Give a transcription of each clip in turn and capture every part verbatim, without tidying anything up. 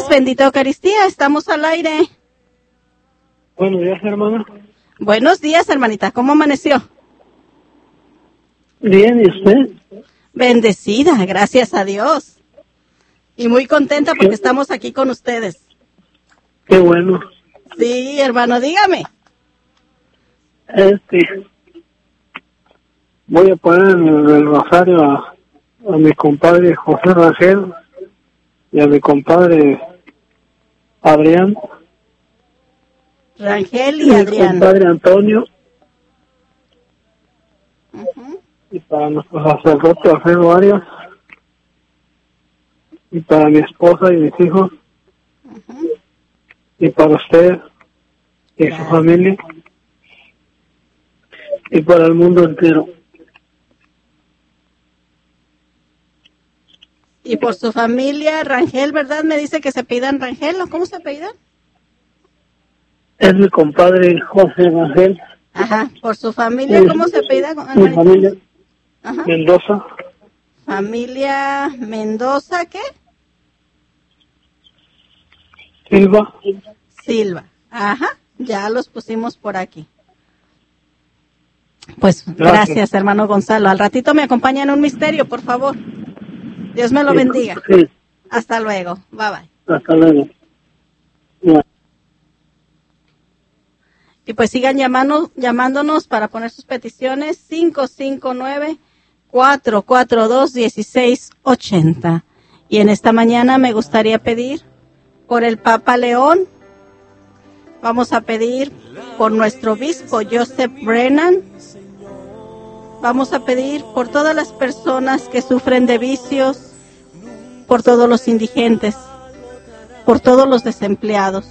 días, bendita Eucaristía, estamos al aire. Buenos días, hermana. Buenos días, hermanita, ¿cómo amaneció? Bien, ¿y usted? Bendecida, gracias a Dios. Y muy contenta porque estamos aquí con ustedes. Qué bueno. Sí, hermano, dígame. Este, voy a poner en el rosario a, a mi compadre José Rangel y a mi compadre Adrián. Rangel y Adrián. Mi compadre Antonio. Uh-huh. Y para nuestro sacerdote Alfredo Arias. Y para mi esposa y mis hijos. Uh-huh. Y para usted y Gracias. su familia. Y para el mundo entero. Y por su familia, Rangel, ¿verdad? Me dice que se pidan Rangel, ¿o cómo se apellidan? Es mi compadre José Rangel. Ajá, por su familia, ¿cómo se apellida? Mi familia, Ajá. Mendoza. Familia Mendoza, ¿qué? Silva. Silva. Ajá, ya los pusimos por aquí. Pues gracias, Gracias, hermano Gonzalo. Al ratito me acompaña en un misterio, por favor. Dios me lo Sí, bendiga. sí. Hasta luego. Bye bye. Hasta luego. Ya. Y pues sigan llamando, llamándonos para poner sus peticiones. cinco cinco nueve, cuatro cuatro dos, uno seis ocho cero. Y en esta mañana me gustaría pedir por el Papa León. Vamos a pedir por nuestro obispo Joseph Brennan. Vamos a pedir por todas las personas que sufren de vicios, por todos los indigentes, por todos los desempleados.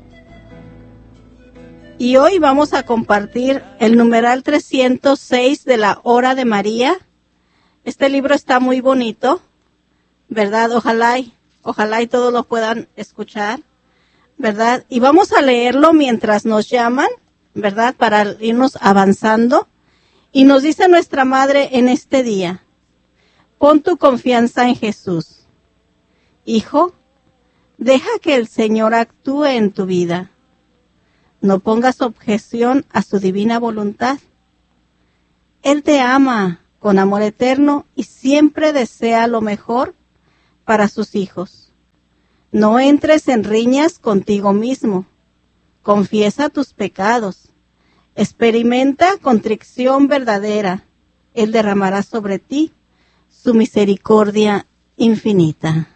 Y hoy vamos a compartir el numeral trescientos seis de la Hora de María. Este libro está muy bonito, ¿verdad? Ojalá y, ojalá y todos lo puedan escuchar, ¿verdad? Y vamos a leerlo mientras nos llaman, ¿verdad? Para irnos avanzando. Y nos dice nuestra Madre en este día: pon tu confianza en Jesús. Hijo, deja que el Señor actúe en tu vida. No pongas objeción a su divina voluntad. Él te ama con amor eterno y siempre desea lo mejor para sus hijos. No entres en riñas contigo mismo. Confiesa tus pecados. Experimenta contrición verdadera. Él derramará sobre ti su misericordia infinita.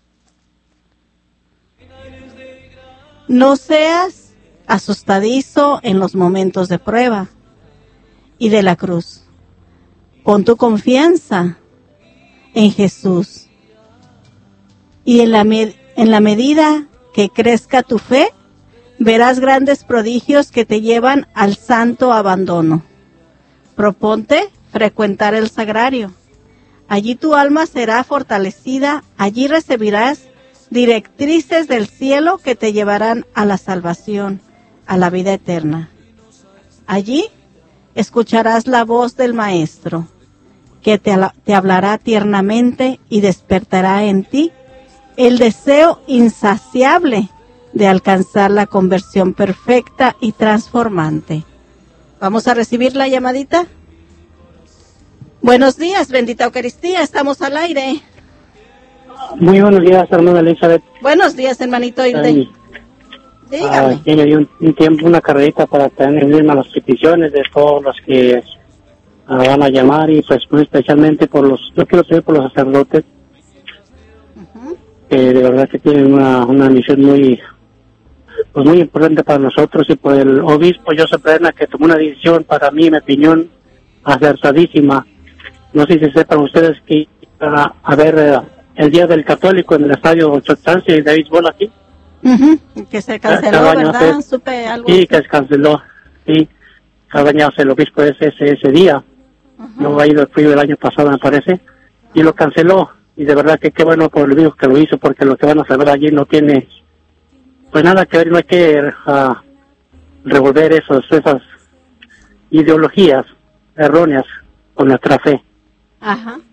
No seas asustadizo en los momentos de prueba y de la cruz. Pon tu confianza en Jesús. Y en la, med- en la medida que crezca tu fe, verás grandes prodigios que te llevan al santo abandono. Proponte frecuentar el sagrario. Allí tu alma será fortalecida, allí recibirás directrices del cielo que te llevarán a la salvación, a la vida eterna. Allí escucharás la voz del Maestro, que te, te hablará tiernamente y despertará en ti el deseo insaciable de alcanzar la conversión perfecta y transformante. Vamos a recibir la llamadita. Buenos días, bendita Eucaristía, estamos al aire. Muy buenos días, hermana Elizabeth. Buenos días, hermanito Hilde. Ay, Dígame. ah, sí, me dio un, un tiempo, una carrerita para tener las peticiones de todos los que ah, van a llamar, y pues muy especialmente por los, yo quiero pedir por los sacerdotes, Uh-huh. que de verdad que tienen una, una misión muy, pues muy importante para nosotros, y por el obispo Joseph Brennan, que tomó una decisión, para mí, en mi opinión, acertadísima. No sé si sepan ustedes que a, a ver eh, el Día del Católico en el estadio Chotansi de béisbol aquí. Uh-huh. Que se canceló, Cada año ¿verdad? hace- Supe algo Sí, así. que se canceló. Sí, cada año hace el obispo ese, ese, ese día. Uh-huh. No ha ido, fui el año pasado, me parece, y lo canceló. Y de verdad que qué bueno por el obispo que lo hizo, porque lo que van a saber allí no tiene pues nada que ver, no hay que uh, revolver esos, esas ideologías erróneas con nuestra fe. Ajá.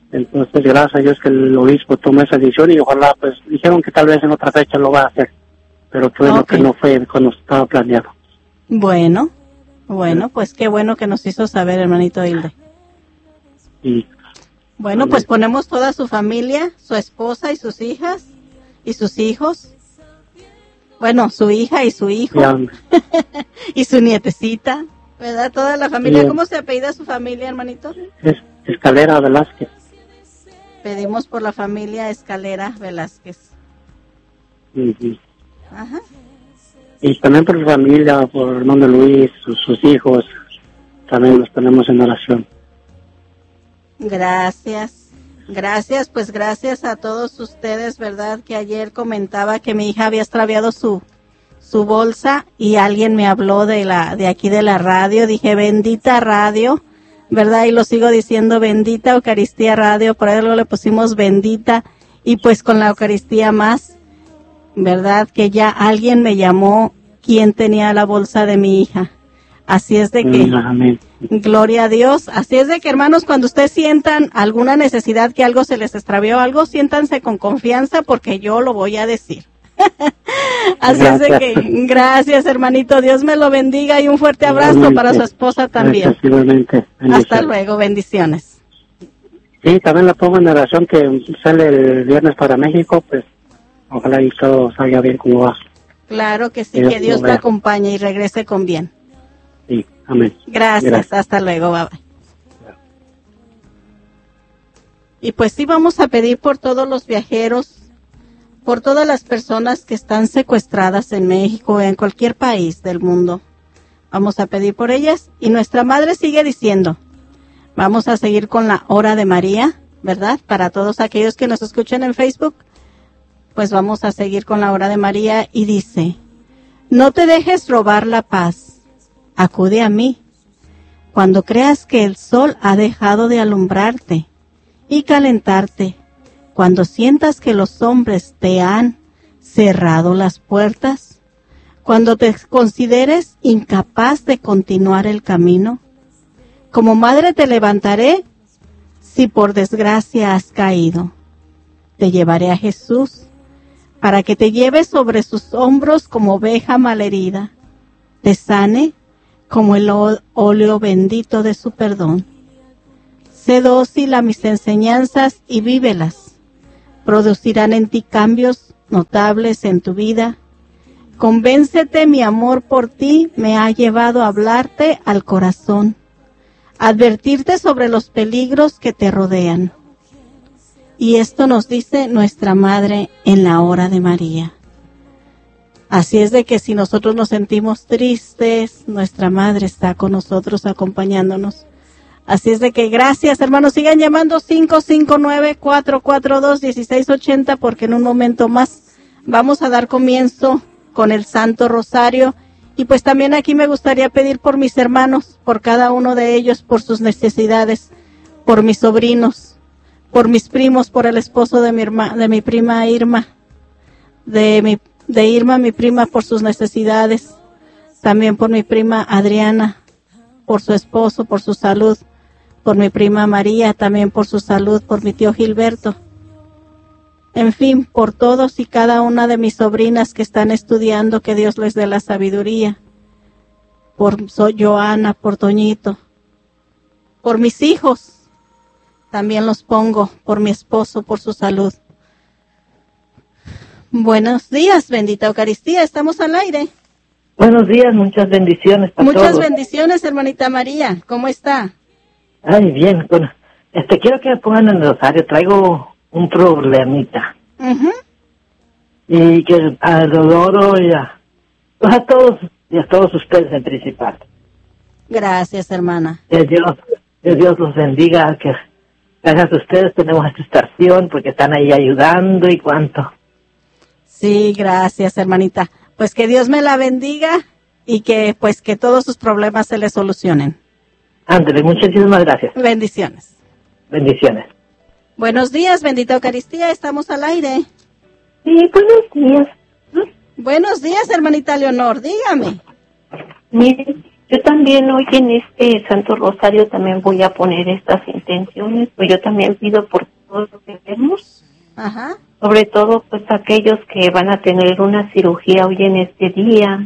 Entonces, gracias a Dios que el obispo tomó esa decisión y ojalá, pues, dijeron que tal vez en otra fecha lo va a hacer, pero fue lo Okay. que no fue cuando estaba planeado. Bueno, bueno, pues qué bueno que nos hizo saber, hermanito Hilde. Y, Bueno, pues ponemos toda su familia, su esposa y sus hijas y sus hijos. Bueno, su hija y su hijo. ya, Y su nietecita, ¿verdad? Toda la familia. Sí. ¿Cómo se apellida su familia, hermanito? es Escalera Velázquez. Pedimos por la familia Escalera Velázquez. Ujú. Ajá. Y también por la familia, por Hermano Luis, sus, sus hijos, también los ponemos en oración. Gracias. Gracias, pues gracias a todos ustedes, ¿verdad? Que ayer comentaba que mi hija había extraviado su su bolsa y alguien me habló de la de aquí de la radio. Dije, bendita radio, ¿verdad? Y lo sigo diciendo, bendita Eucaristía Radio, por algo le pusimos bendita, y pues con la Eucaristía más, ¿verdad? Que ya alguien me llamó quién tenía la bolsa de mi hija. Así es de que, Amén. gloria a Dios. Así es de que, hermanos, cuando ustedes sientan alguna necesidad, que algo se les extravió, algo, siéntanse con confianza porque yo lo voy a decir. Así Gracias. es de que, gracias, hermanito, Dios me lo bendiga y un fuerte abrazo Igualmente. para su esposa también. Gracias, igualmente. Hasta Bendiciones. luego, bendiciones. Sí, también la pongo en oración que sale el viernes para México, pues ojalá y todo salga bien como va. Claro que sí, Dios que Dios lo te vea. acompañe y regrese con bien. Sí, amén. Gracias, Gracias. hasta luego, bye bye. Y pues sí, vamos a pedir por todos los viajeros, por todas las personas que están secuestradas en México, en cualquier país del mundo. Vamos a pedir por ellas. Y nuestra madre sigue diciendo, vamos a seguir con la hora de María, ¿verdad? Para todos aquellos que nos escuchan en Facebook, pues vamos a seguir con la hora de María. Y dice, no te dejes robar la paz. Acude a mí cuando creas que el sol ha dejado de alumbrarte y calentarte, cuando sientas que los hombres te han cerrado las puertas, cuando te consideres incapaz de continuar el camino. Como madre te levantaré si por desgracia has caído. Te llevaré a Jesús para que te lleve sobre sus hombros como oveja malherida, te sane como el óleo bendito de su perdón. Sé dócil a mis enseñanzas y vívelas. Producirán en ti cambios notables en tu vida. Convéncete, mi amor por ti me ha llevado a hablarte al corazón, advertirte sobre los peligros que te rodean. Y esto nos dice nuestra Madre en la hora de María. Así es de que si nosotros nos sentimos tristes, nuestra Madre está con nosotros acompañándonos. Así es de que gracias, hermanos, sigan llamando cinco cinco nueve, cuatro cuatro dos, uno seis ocho cero porque en un momento más vamos a dar comienzo con el Santo Rosario. Y pues también aquí me gustaría pedir por mis hermanos, por cada uno de ellos, por sus necesidades, por mis sobrinos, por mis primos, por el esposo de mi herma, de mi prima Irma, de mi de Irma, mi prima, por sus necesidades, también por mi prima Adriana, por su esposo, por su salud, por mi prima María, también por su salud, por mi tío Gilberto, en fin, por todos y cada una de mis sobrinas que están estudiando, que Dios les dé la sabiduría, por so, Joana, por Toñito, por mis hijos, también los pongo, por mi esposo, por su salud. Buenos días, bendita Eucaristía, estamos al aire. Buenos días, muchas bendiciones para Muchas todos. bendiciones, hermanita María, ¿cómo está? Ay, bien, bueno, este, quiero que me pongan en el rosario, traigo un problemita. Uh-huh. Y que a Rodoro y a, pues a todos, y a todos ustedes en principal. Gracias, hermana. Que Dios, que Dios los bendiga, que gracias a ustedes tenemos esta estación, porque están ahí ayudando y cuánto. Sí, gracias, hermanita. Pues que Dios me la bendiga y que pues que todos sus problemas se le solucionen. Ándale, muchísimas gracias. Bendiciones. Bendiciones. Buenos días, bendita Eucaristía, estamos al aire. Sí, buenos días. Buenos días, hermanita Leonor, dígame. Mire, Yo también hoy en este Santo Rosario también voy a poner estas intenciones, pues yo también pido por todos los enfermos, Ajá. sobre todo pues aquellos que van a tener una cirugía hoy en este día,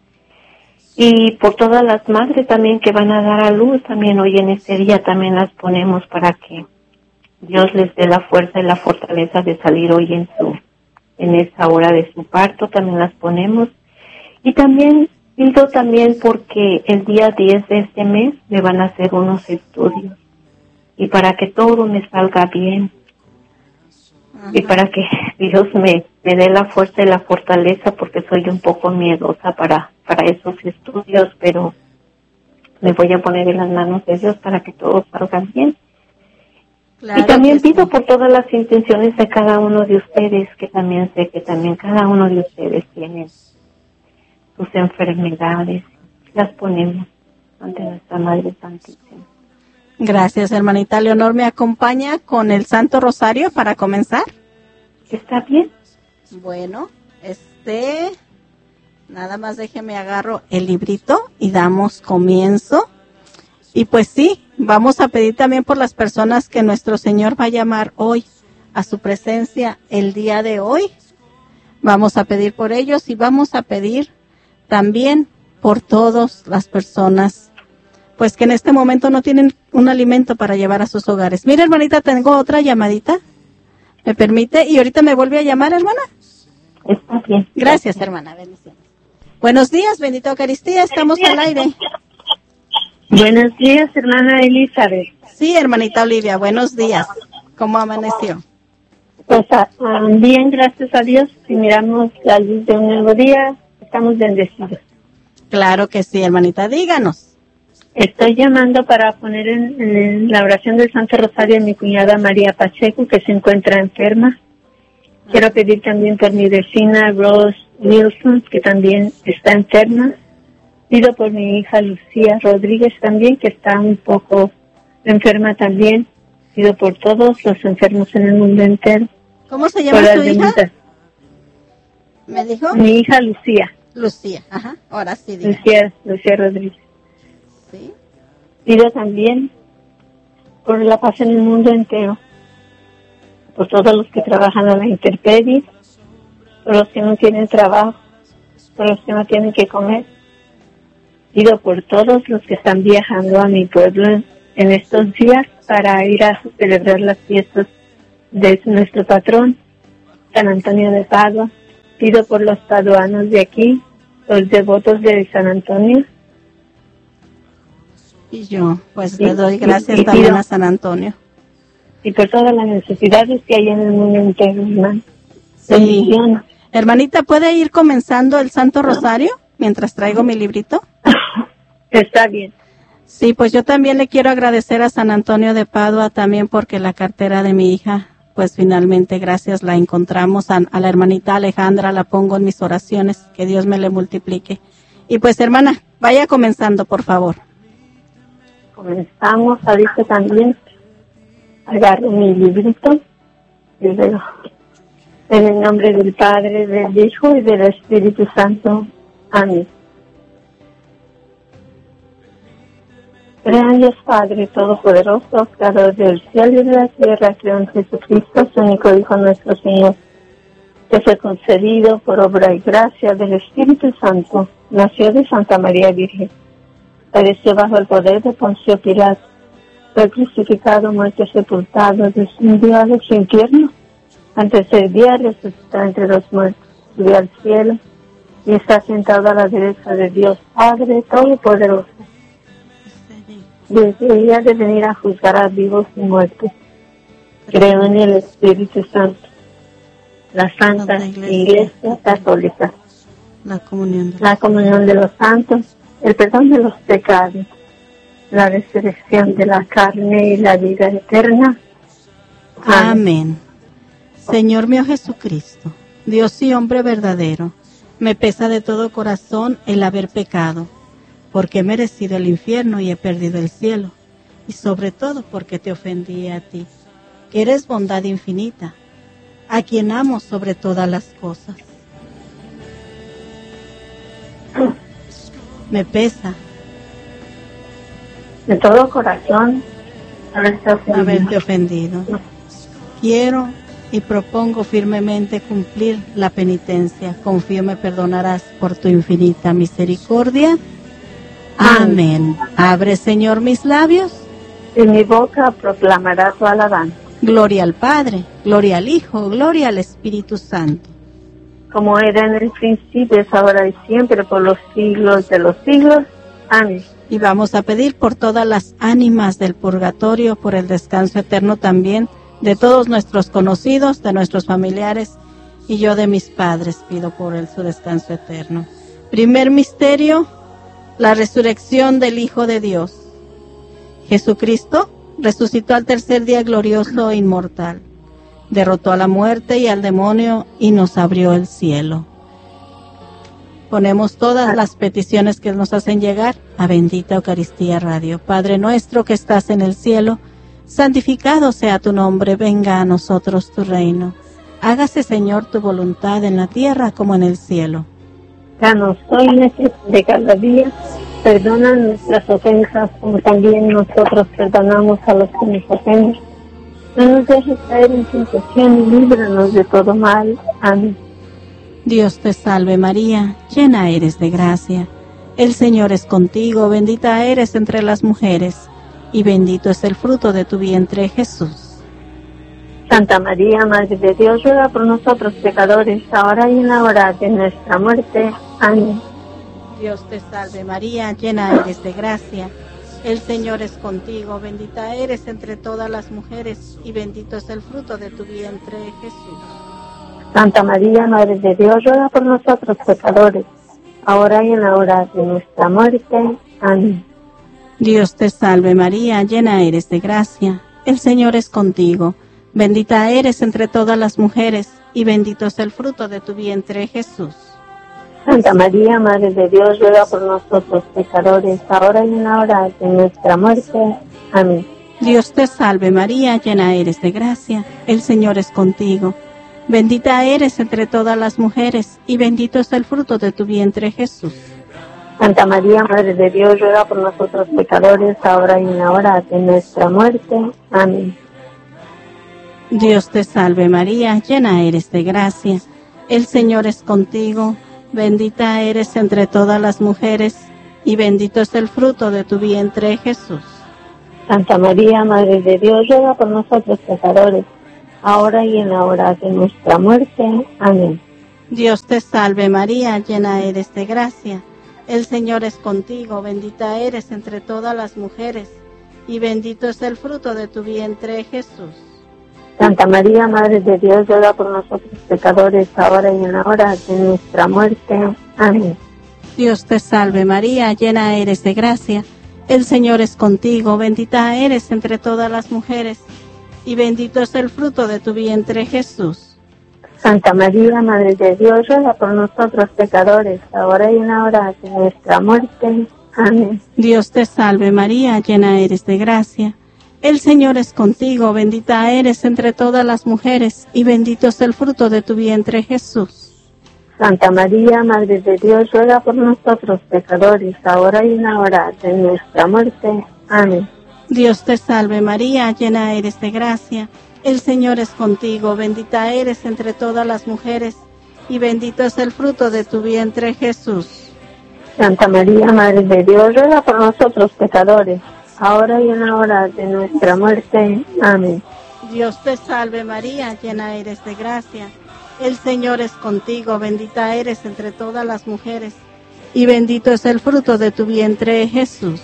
y por todas las madres también que van a dar a luz, también hoy en este día también las ponemos para que Dios les dé la fuerza y la fortaleza de salir hoy en su en esa hora de su parto, también las ponemos. Y también pido también porque el día diez de este mes me van a hacer unos estudios y para que todo me salga bien. Ajá. Y para que Dios me, me dé la fuerza y la fortaleza, porque soy un poco miedosa para, para esos estudios, pero me voy a poner en las manos de Dios para que todo salga bien. Claro, y también pido sí. por todas las intenciones de cada uno de ustedes, que también sé que también cada uno de ustedes tiene sus enfermedades, las ponemos ante nuestra Madre Santísima. Gracias, hermanita Leonor. ¿Me acompaña con el Santo Rosario para comenzar? ¿Está bien? Bueno, este, nada más déjeme agarro el librito y damos comienzo. Y pues sí, vamos a pedir también por las personas que nuestro Señor va a llamar hoy a su presencia el día de hoy. Vamos a pedir por ellos y vamos a pedir también por todas las personas pues que en este momento no tienen un alimento para llevar a sus hogares. Mira, hermanita, tengo otra llamadita. ¿Me permite? Y ahorita me vuelve a llamar, hermana. Está bien. Gracias, hermana. Bendiciones. Buenos días, bendita Eucaristía. Estamos al aire. Buenos días, hermana Elizabeth. Sí, hermanita Olivia, buenos días. ¿Cómo amaneció? Pues uh, bien, gracias a Dios. Si miramos la luz de un nuevo día, estamos bendecidos. Claro que sí, hermanita, díganos. Estoy llamando para poner en, en la oración del Santo Rosario a mi cuñada María Pacheco, que se encuentra enferma. Quiero pedir también por mi vecina Rose Wilson, que también está enferma. Pido por mi hija Lucía Rodríguez también, que está un poco enferma también. Pido por todos los enfermos en el mundo entero. ¿Cómo se llama su hija? ¿Me dijo? Mi hija Lucía. Lucía, ajá. Ahora sí, diga. Lucía, Lucía Rodríguez. Sí. Pido también por la paz en el mundo entero, por todos los que trabajan a la intemperie, por los que no tienen trabajo, por los que no tienen que comer. Pido por todos los que están viajando a mi pueblo en estos días para ir a celebrar las fiestas de nuestro patrón, San Antonio de Padua. Pido por los paduanos de aquí, los devotos de San Antonio. Y yo, pues sí, le doy gracias y, y también pido, a San Antonio. Y por todas las necesidades que hay en el mundo entero, hermano. Sí. Hermanita, ¿puede ir comenzando el Santo Rosario mientras traigo mi librito? Está bien. Sí, pues yo también le quiero agradecer a San Antonio de Padua también porque la cartera de mi hija, pues finalmente gracias la encontramos. A, a la hermanita Alejandra la pongo en mis oraciones, que Dios me le multiplique. Y pues hermana, vaya comenzando, por favor. Comenzamos, ahorita también agarro mi librito y leo. En el nombre del Padre, del Hijo y del Espíritu Santo. Amén. Crean Dios Padre Todopoderoso, Creador del cielo y de la tierra, creo en Jesucristo, su único Hijo nuestro Señor, que fue concedido por obra y gracia del Espíritu Santo, nació de Santa María Virgen, padeció bajo el poder de Poncio Pilato, fue crucificado, muerto, sepultado, descendió al infierno, antes del día resucitó entre los muertos, subió al cielo y está sentado a la derecha de Dios Padre Todopoderoso. Debería de venir a juzgar a vivos y muertos. Creo en el Espíritu Santo, la Santa Iglesia, Iglesia Católica, la comunión, de la comunión de los santos, el perdón de los pecados, la resurrección de la carne y la vida eterna. Amén. Amén. Señor mío Jesucristo, Dios y hombre verdadero, me pesa de todo corazón el haber pecado, porque he merecido el infierno y he perdido el cielo, y sobre todo porque te ofendí a ti, que eres bondad infinita, a quien amo sobre todas las cosas. Me pesa de todo corazón haberte ofendido. haberte ofendido. Quiero y propongo firmemente cumplir la penitencia. Confío me perdonarás por tu infinita misericordia. Amén. Abre, Señor, mis labios. Y mi boca proclamará tu alabanza. Gloria al Padre, gloria al Hijo, gloria al Espíritu Santo. Como era en el principio, es ahora y siempre, por los siglos de los siglos. Amén. Y vamos a pedir por todas las ánimas del purgatorio, por el descanso eterno también de todos nuestros conocidos, de nuestros familiares, y yo de mis padres pido por el, su descanso eterno. Primer misterio, la resurrección del Hijo de Dios. Jesucristo resucitó al tercer día glorioso e inmortal. Derrotó a la muerte y al demonio y nos abrió el cielo. Ponemos todas las peticiones que nos hacen llegar a Bendita Eucaristía Radio. Padre nuestro que estás en el cielo, santificado sea tu nombre, venga a nosotros tu reino. Hágase, Señor, tu voluntad en la tierra como en el cielo. Danos hoy de cada día, perdona nuestras ofensas como también nosotros perdonamos a los que nos ofenden. No nos dejes caer en tentación y líbranos de todo mal. Amén. Dios te salve María, llena eres de gracia. El Señor es contigo, bendita eres entre las mujeres, y bendito es el fruto de tu vientre, Jesús. Santa María, Madre de Dios, ruega por nosotros pecadores, ahora y en la hora de nuestra muerte. Amén. Dios te salve María, llena eres de gracia. El Señor es contigo, bendita eres entre todas las mujeres, y bendito es el fruto de tu vientre, Jesús. Santa María, Madre de Dios, ruega por nosotros pecadores, ahora y en la hora de nuestra muerte. Amén. Dios te salve María, llena eres de gracia. El Señor es contigo, bendita eres entre todas las mujeres, y bendito es el fruto de tu vientre, Jesús. Santa María, Madre de Dios, ruega por nosotros pecadores, ahora y en la hora de nuestra muerte. Amén. Dios te salve María, llena eres de gracia. El Señor es contigo, bendita eres entre todas las mujeres, y bendito es el fruto de tu vientre, Jesús. Santa María, Madre de Dios, ruega por nosotros pecadores, ahora y en la hora de nuestra muerte. Amén. Dios te salve María, llena eres de gracia. El Señor es contigo, bendita eres entre todas las mujeres, y bendito es el fruto de tu vientre, Jesús. Santa María, Madre de Dios, ruega por nosotros pecadores, ahora y en la hora de nuestra muerte. Amén. Dios te salve María, llena eres de gracia. El Señor es contigo, bendita eres entre todas las mujeres, y bendito es el fruto de tu vientre, Jesús. Santa María, Madre de Dios, ruega por nosotros pecadores, ahora y en la hora de nuestra muerte. Amén. Dios te salve María, llena eres de gracia. El Señor es contigo, bendita eres entre todas las mujeres, y bendito es el fruto de tu vientre, Jesús. Santa María, Madre de Dios, ruega por nosotros pecadores, ahora y en la hora de nuestra muerte. Amén. Dios te salve María, llena eres de gracia. El Señor es contigo, bendita eres entre todas las mujeres, y bendito es el fruto de tu vientre, Jesús. Santa María, Madre de Dios, ruega por nosotros pecadores, ahora y en la hora de nuestra muerte. Amén. Dios te salve María, llena eres de gracia. El Señor es contigo, bendita eres entre todas las mujeres, y bendito es el fruto de tu vientre, Jesús. Santa María, Madre de Dios, ruega por nosotros pecadores, ahora y en la hora de nuestra muerte. Amén. Dios te salve María, llena eres de gracia. El Señor es contigo, bendita eres entre todas las mujeres, y bendito es el fruto de tu vientre, Jesús.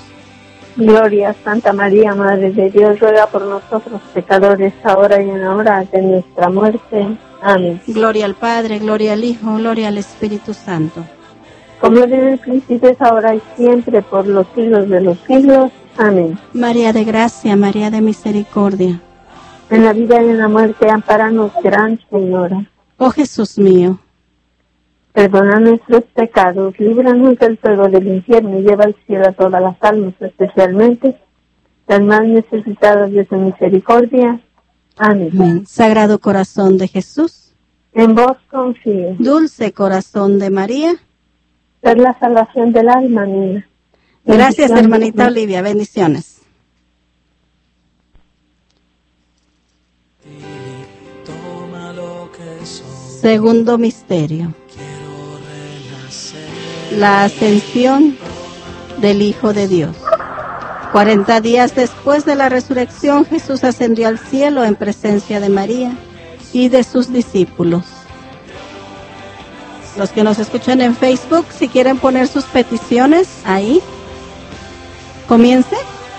Gloria, Santa María, Madre de Dios, ruega por nosotros pecadores, ahora y en la hora de nuestra muerte. Amén. Gloria al Padre, gloria al Hijo, gloria al Espíritu Santo. Como era en el principio, es ahora y siempre, por los siglos de los siglos. Amén. María de gracia, María de misericordia. En la vida y en la muerte, ampáranos, Gran Señora. Oh Jesús mío, perdona nuestros pecados, líbranos del fuego del infierno y lleva al cielo a todas las almas, especialmente las más necesitadas de su misericordia. Amén. Amén. Sagrado corazón de Jesús, en vos confío. Dulce corazón de María, ser la salvación del alma mía. Gracias, hermanita Olivia. Bendiciones. Segundo misterio. La ascensión del Hijo de Dios. Cuarenta días después de la resurrección, Jesús ascendió al cielo en presencia de María y de sus discípulos. Los que nos escuchan en Facebook, si quieren poner sus peticiones ahí, comience.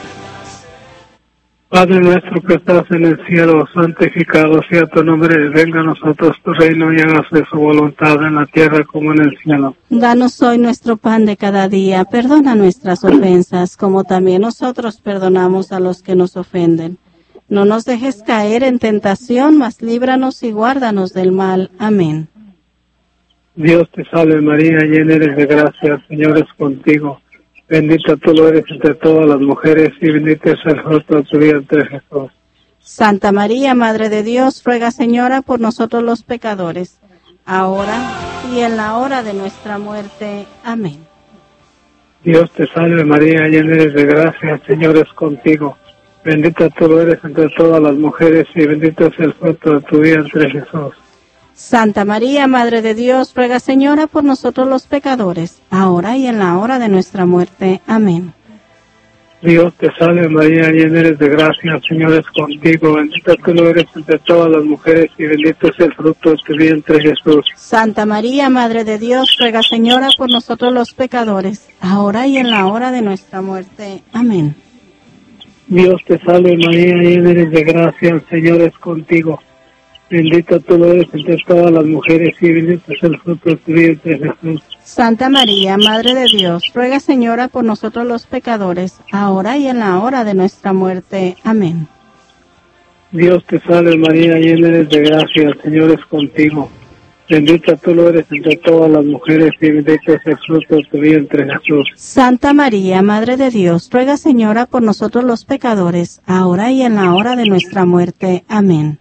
Padre nuestro que estás en el cielo, santificado sea tu nombre, venga a nosotros tu reino y hágase su voluntad en la tierra como en el cielo. Danos hoy nuestro pan de cada día, perdona nuestras ofensas, como también nosotros perdonamos a los que nos ofenden. No nos dejes caer en tentación, mas líbranos y guárdanos del mal. Amén. Dios te salve María, llena eres de gracia, el Señor es contigo. Bendita tú lo eres entre todas las mujeres y bendito es el fruto de tu vientre, Jesús. Santa María, Madre de Dios, ruega, Señora, por nosotros los pecadores, ahora y en la hora de nuestra muerte. Amén. Dios te salve María, llena eres de gracia, el Señor es contigo. Bendita tú lo eres entre todas las mujeres y bendito es el fruto de tu vientre, Jesús. Santa María, Madre de Dios, ruega, Señora, por nosotros los pecadores, ahora y en la hora de nuestra muerte. Amén. Dios te salve María, llena eres de gracia, el Señor es contigo. Bendita tú lo eres entre todas las mujeres y bendito es el fruto de tu vientre, Jesús. Santa María, Madre de Dios, ruega, Señora, por nosotros los pecadores, ahora y en la hora de nuestra muerte. Amén. Dios te salve María, llena eres de gracia, el Señor es contigo. Bendita tú lo eres entre todas las mujeres y bendito es el fruto de tu vientre, Jesús. Santa María, Madre de Dios, ruega, Señora, por nosotros los pecadores, ahora y en la hora de nuestra muerte. Amén. Dios te salve María, llena eres de gracia, el Señor es contigo. Bendita tú lo eres entre todas las mujeres y bendito es el fruto de tu vientre, Jesús. Santa María, Madre de Dios, ruega, Señora, por nosotros los pecadores, ahora y en la hora de nuestra muerte. Amén.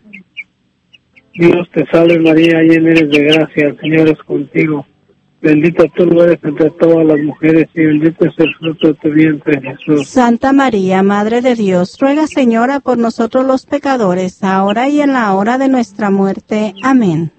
Dios te salve María, llena eres de gracia, el Señor es contigo. Bendita tú lo eres entre todas las mujeres y bendito es el fruto de tu vientre, Jesús. Santa María, Madre de Dios, ruega, Señora, por nosotros los pecadores, ahora y en la hora de nuestra muerte. Amén.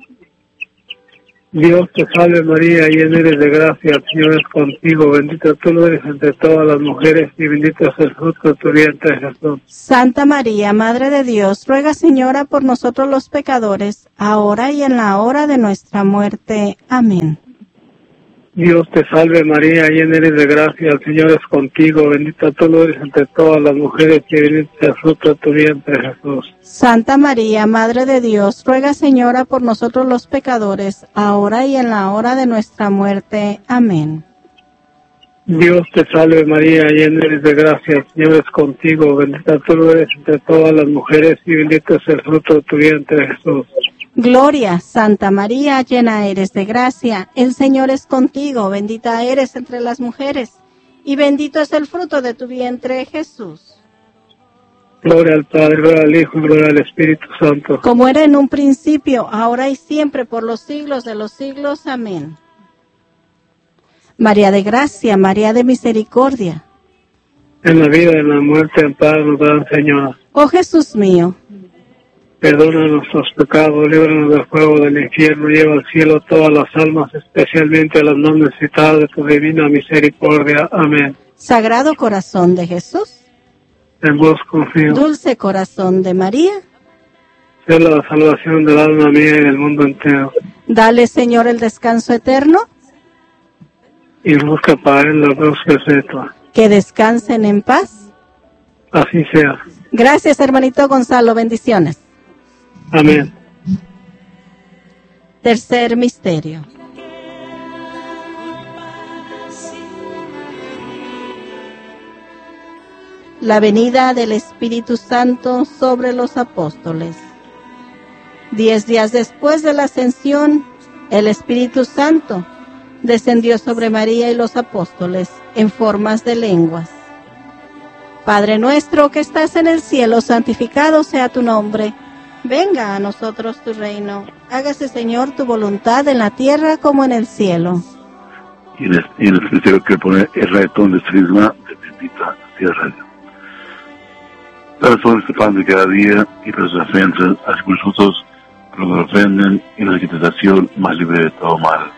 Dios te salve María, llena eres de gracia, el Señor es contigo. Bendita tú lo eres entre todas las mujeres y bendito es el fruto de tu vientre, Jesús. Santa María, Madre de Dios, ruega, Señora, por nosotros los pecadores, ahora y en la hora de nuestra muerte. Amén. Dios te salve María, llena eres de gracia, el Señor es contigo. Bendita tú lo eres entre todas las mujeres y bendito es el fruto de tu vientre, Jesús. Santa María, Madre de Dios, ruega, Señora, por nosotros los pecadores, ahora y en la hora de nuestra muerte. Amén. Dios te salve María, llena eres de gracia, el Señor es contigo. Bendita tú lo eres entre todas las mujeres y bendito es el fruto de tu vientre, Jesús. Gloria, Santa María, llena eres de gracia, el Señor es contigo, bendita eres entre las mujeres, y bendito es el fruto de tu vientre, Jesús. Gloria al Padre, gloria al Hijo, gloria al Espíritu Santo. Como era en un principio, ahora y siempre, por los siglos de los siglos. Amén. María de gracia, María de misericordia. En la vida y en la muerte, en paz nos dan, Señor. Oh Jesús mío, perdona nuestros pecados, líbranos del fuego del infierno, lleva al cielo todas las almas, especialmente a las más necesitadas de tu divina misericordia. Amén. Sagrado Corazón de Jesús, en vos confío. Dulce Corazón de María, sé la salvación del alma mía y del mundo entero. Dale, Señor, el descanso eterno, y busca para él la luz perpetua. Que descansen en paz. Así sea. Gracias, hermanito Gonzalo, bendiciones. Amén. Tercer misterio. La venida del Espíritu Santo sobre los apóstoles. Diez días después de la ascensión, el Espíritu Santo descendió sobre María y los apóstoles en formas de lenguas. Padre nuestro que estás en el cielo, santificado sea tu nombre. Venga a nosotros tu reino. Hágase, Señor, tu voluntad en la tierra como en el cielo. Y en el, y en el cielo que pone el retón de cisma de bendita tierra. Danos hoy este pan de cada día y nuestras ofensas, así como nosotros los que ofenden y la tentación, más libre de todo mal.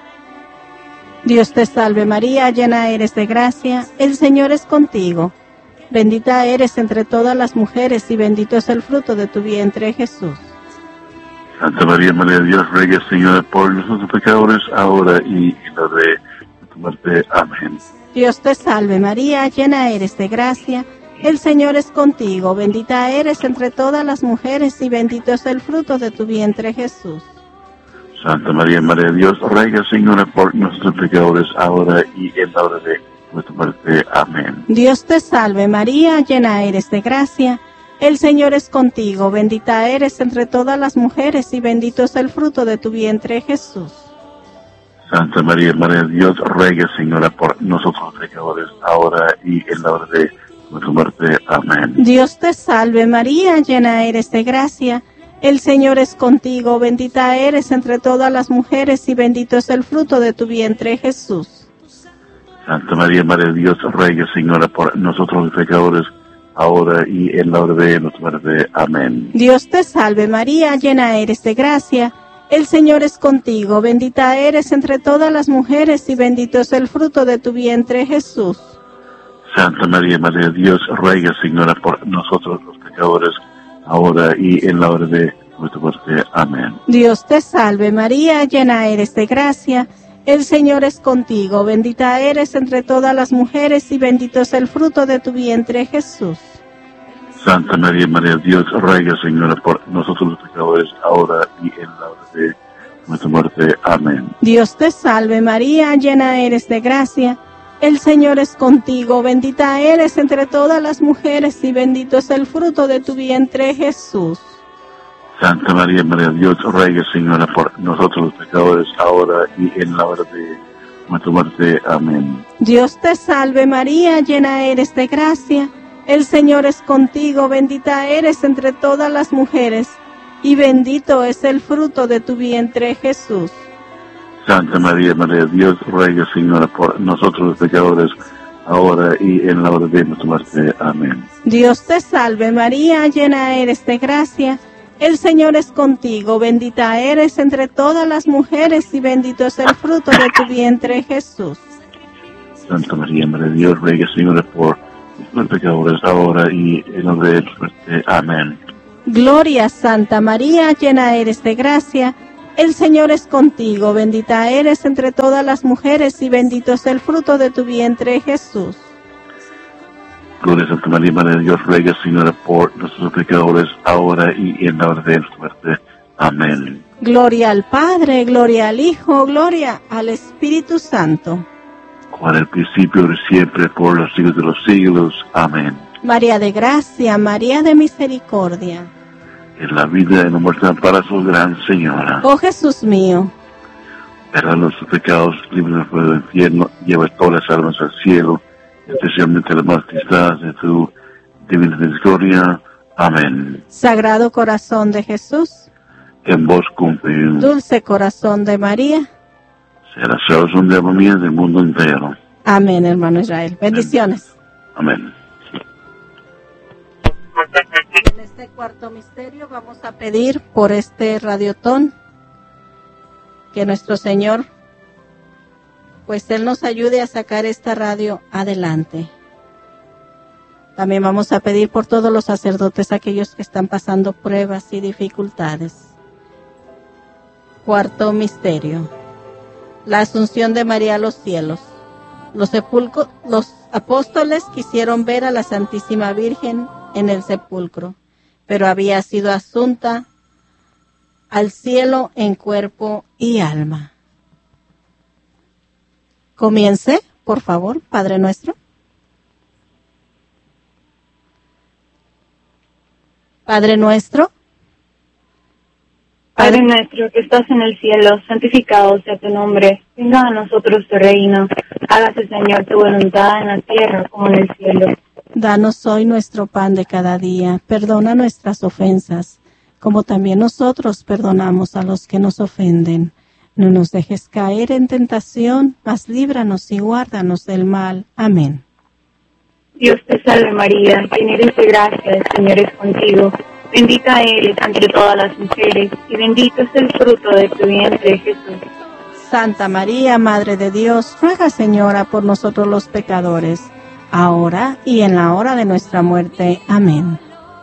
Dios te salve María, llena eres de gracia, el Señor es contigo. Bendita eres entre todas las mujeres y bendito es el fruto de tu vientre, Jesús. Santa María, Madre de Dios, ruega, Señora, por nosotros pecadores, ahora y en la hora de tu muerte. Amén. Dios te salve María, llena eres de gracia, el Señor es contigo. Bendita eres entre todas las mujeres y bendito es el fruto de tu vientre, Jesús. Santa María, Madre de Dios, ruega, Señora, por nuestros pecadores, ahora y en la hora de nuestra muerte. Amén. Dios te salve María, llena eres de gracia, el Señor es contigo. Bendita eres entre todas las mujeres y bendito es el fruto de tu vientre, Jesús. Santa María, Madre de Dios, ruega, Señora, por nosotros pecadores, ahora y en la hora de nuestra muerte. Amén. Dios te salve María, llena eres de gracia, el Señor es contigo. Bendita eres entre todas las mujeres y bendito es el fruto de tu vientre, Jesús. Santa María, Madre de Dios, ruega, Señora, por nosotros los pecadores, ahora y en la hora de nuestra muerte. Amén. Dios te salve María, llena eres de gracia, el Señor es contigo. Bendita eres entre todas las mujeres y bendito es el fruto de tu vientre, Jesús. Santa María, Madre de Dios, ruega, Señora, por nosotros los pecadores, ahora y en la hora de nuestra muerte. Amén. Dios te salve María, llena eres de gracia, el Señor es contigo. Bendita eres entre todas las mujeres y bendito es el fruto de tu vientre, Jesús. Santa María, Madre de Dios, ruega, Señora, por nosotros los pecadores, ahora y en la hora de nuestra muerte. Amén. Dios te salve María, llena eres de gracia, el Señor es contigo. Bendita eres entre todas las mujeres y bendito es el fruto de tu vientre, Jesús. Santa María, Madre de Dios, ruega, Señora, por nosotros los pecadores, ahora y en la hora de nuestra muerte. Amén. Dios te salve María, llena eres de gracia, el Señor es contigo. Bendita eres entre todas las mujeres y bendito es el fruto de tu vientre, Jesús. Santa María, Madre de Dios, ruega, Señora, por nosotros los pecadores, ahora y en la hora de nuestra muerte. Amén. Dios te salve María, llena eres de gracia, el Señor es contigo. Bendita eres entre todas las mujeres y bendito es el fruto de tu vientre, Jesús. Santa María, Madre de Dios, ruega, Señora, por los pecadores, ahora y en la hora de nuestra muerte. Amén. Gloria, Santa María, llena eres de gracia, el Señor es contigo. Bendita eres entre todas las mujeres y bendito es el fruto de tu vientre, Jesús. Gloria a Santa María, Madre de Dios, ruega, Señora, por nuestros pecadores, ahora y en la hora de nuestra muerte. Amén. Gloria al Padre, gloria al Hijo, gloria al Espíritu Santo. Como en el principio y siempre, por los siglos de los siglos. Amén. María de gracia, María de misericordia. En la vida y en la muerte, amparaos, Gran Señora. Oh Jesús mío, perdona nuestros pecados, líbranos del fuego del infierno, lleva todas las almas al cielo, especialmente las más necesitadas de tu divina misericordia. Amén. Sagrado Corazón de Jesús, En vos confío. dulce corazón de María. Sea la salvación de alma mía del mundo entero. Amén, hermano Israel. Bendiciones. Amén. En este cuarto misterio vamos a pedir por este radiotón que nuestro Señor, pues Él nos ayude a sacar esta radio adelante. También vamos a pedir por todos los sacerdotes, aquellos que están pasando pruebas y dificultades. Cuarto misterio: la Asunción de María a los cielos. Los, sepulcro, los apóstoles quisieron ver a la Santísima Virgen en el sepulcro, pero había sido asunta al cielo en cuerpo y alma. Comience, por favor, Padre nuestro. Padre nuestro. Padre nuestro que estás en el cielo, santificado sea tu nombre. Venga a nosotros tu reino. Hágase, Señor, tu voluntad en la tierra como en el cielo. Danos hoy nuestro pan de cada día. Perdona nuestras ofensas, como también nosotros perdonamos a los que nos ofenden. No nos dejes caer en tentación, mas líbranos y guárdanos del mal. Amén. Dios te salve María, llena eres de gracia, el Señor es contigo. Bendita eres entre todas las mujeres, y bendito es el fruto de tu vientre, Jesús. Santa María, Madre de Dios, ruega, Señora, por nosotros los pecadores, ahora y en la hora de nuestra muerte. Amén.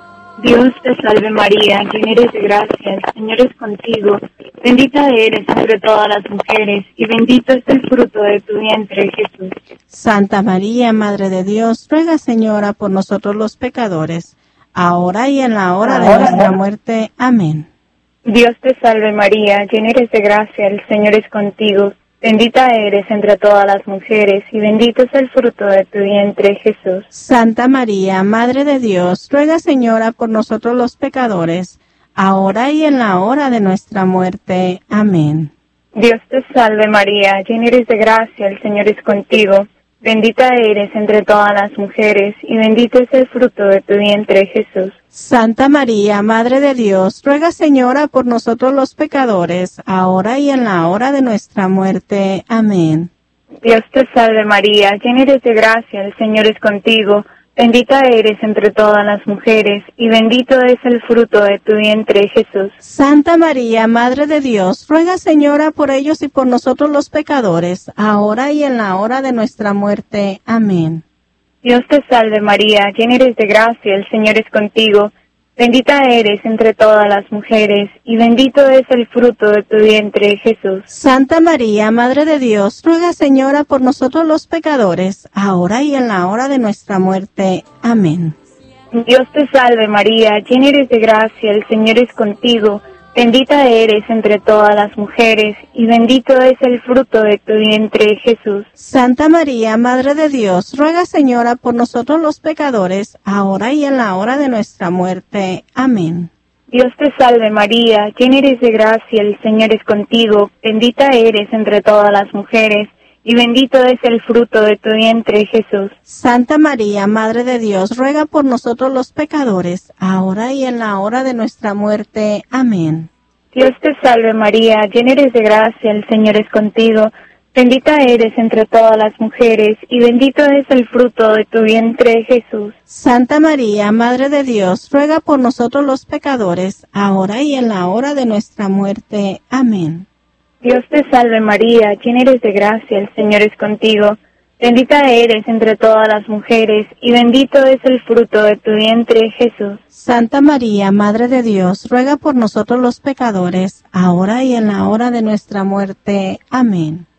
Dios te salve María, llena eres de gracia, el Señor es contigo. Bendita eres entre todas las mujeres, y bendito es el fruto de tu vientre, Jesús. Santa María, Madre de Dios, ruega, Señora, por nosotros los pecadores, ahora y en la hora de nuestra muerte. Amén. Dios te salve María, llena eres de gracia, el Señor es contigo. Bendita eres entre todas las mujeres, y bendito es el fruto de tu vientre, Jesús. Santa María, Madre de Dios, ruega, Señora, por nosotros los pecadores, ahora y en la hora de nuestra muerte. Amén. Dios te salve María, llena eres de gracia, el Señor es contigo. Bendita eres entre todas las mujeres, y bendito es el fruto de tu vientre, Jesús. Santa María, Madre de Dios, ruega, Señora, por nosotros los pecadores, ahora y en la hora de nuestra muerte. Amén. Dios te salve María, llena eres de gracia, el Señor es contigo. Bendita eres entre todas las mujeres, y bendito es el fruto de tu vientre, Jesús. Santa María, Madre de Dios, ruega, Señora, por ellos y por nosotros los pecadores, ahora y en la hora de nuestra muerte. Amén. Dios te salve María, llena eres de gracia, el Señor es contigo. Bendita eres entre todas las mujeres, y bendito es el fruto de tu vientre, Jesús. Santa María, Madre de Dios, ruega, Señora, por nosotros los pecadores, ahora y en la hora de nuestra muerte. Amén. Dios te salve María, llena eres de gracia, el Señor es contigo. Bendita eres entre todas las mujeres, y bendito es el fruto de tu vientre, Jesús. Santa María, Madre de Dios, ruega, Señora, por nosotros los pecadores, ahora y en la hora de nuestra muerte. Amén. Dios te salve María, llena eres de gracia, el Señor es contigo. Bendita eres entre todas las mujeres, y bendito es el fruto de tu vientre, Jesús. Santa María, Madre de Dios, ruega por nosotros los pecadores, ahora y en la hora de nuestra muerte. Amén. Dios te salve María, llena eres de gracia, el Señor es contigo. Bendita eres entre todas las mujeres, y bendito es el fruto de tu vientre, Jesús. Santa María, Madre de Dios, ruega por nosotros los pecadores, ahora y en la hora de nuestra muerte. Amén. Dios te salve María, llena eres de gracia, el Señor es contigo. Bendita eres entre todas las mujeres, y bendito es el fruto de tu vientre, Jesús. Santa María, Madre de Dios, ruega por nosotros los pecadores, ahora y en la hora de nuestra muerte. Amén.